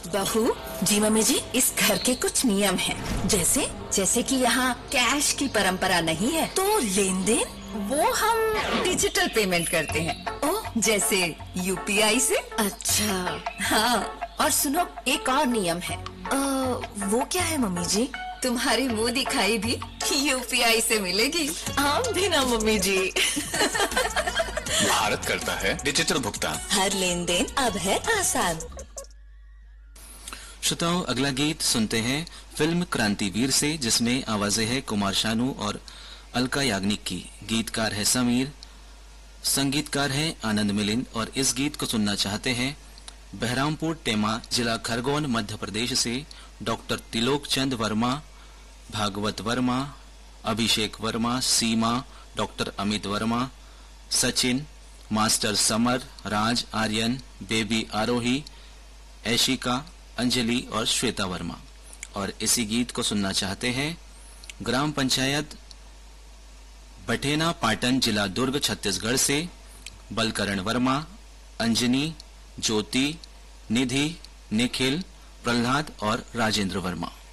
बहू जी। मम्मी जी, इस घर के कुछ नियम हैं। जैसे कि यहाँ कैश की परंपरा नहीं है, तो लेन देन वो हम डिजिटल पेमेंट करते हैं। ओह, जैसे यूपीआई से। अच्छा हाँ, और सुनो, एक और नियम है। वो क्या है मम्मी जी? तुम्हारी मुंह दिखाई भी यूपीआई से मिलेगी। हम भी ना मम्मी जी। भारत करता है डिजिटल भुगतान। हर लेन देन अब है आसान। श्रोताओं, अगला गीत सुनते हैं फिल्म क्रांतिवीर से, जिसमें आवाजें हैं कुमार शानू और अलका याग्निक की। गीतकार है समीर, संगीतकार है आनंद मिलिंद। और इस गीत को सुनना चाहते हैं बहरामपुर टेमा, जिला खरगोन, मध्य प्रदेश से डॉक्टर तिलोक चंद वर्मा, भागवत वर्मा, अभिषेक वर्मा, सीमा, doctor Amit Verma, Sachin, master summer, राज, आर्यन, बेबी आरोही, ऐशिका, अंजलि और श्वेता वर्मा। और इसी गीत को सुनना चाहते हैं ग्राम पंचायत बठेना पाटन, जिला दुर्ग, छत्तीसगढ़ से बलकरण वर्मा, अंजनी, ज्योति, निधि, निखिल, प्रहलाद और राजेंद्र वर्मा।